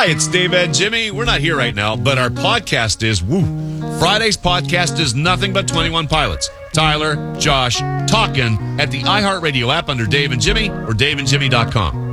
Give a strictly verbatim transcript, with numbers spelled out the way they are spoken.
Hi, it's Dave and Jimmy. We're not here right now, but our podcast is, woo. Friday's podcast is nothing but twenty-one Pilots. Tyler, Josh, talking at the iHeartRadio app under Dave and Jimmy or dave and jimmy dot com.